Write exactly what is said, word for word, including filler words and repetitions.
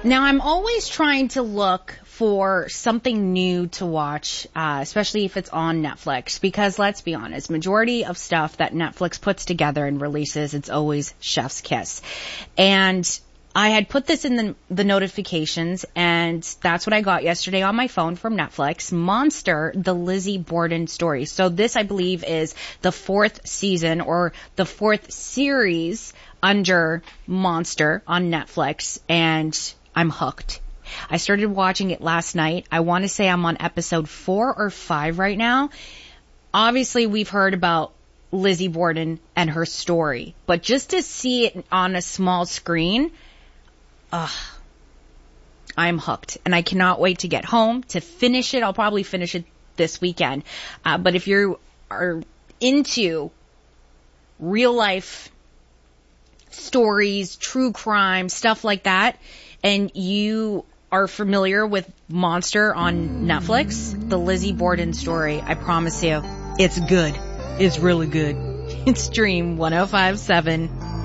Now, I'm always trying to look for something new to watch, uh, especially if it's on Netflix, because let's be honest, majority of stuff that Netflix puts together and releases, it's always chef's kiss. And I had put this in the, the notifications, and that's what I got yesterday on my phone from Netflix. Monster, the Lizzie Borden story. So this, I believe, is the fourth season or the fourth series under Monster on Netflix, and I'm hooked. I started watching it last night. I want to say I'm on episode four or five right now. Obviously, we've heard about Lizzie Borden and her story, but just to see it on a small screen, ugh, I'm hooked. And I cannot wait to get home to finish it. I'll probably finish it this weekend. Uh, but if you are into real life stories, true crime, stuff like that, and you are familiar with Monster on Netflix, the Lizzie Borden story, I promise you, it's good. It's really good. It's Dream one oh five point seven.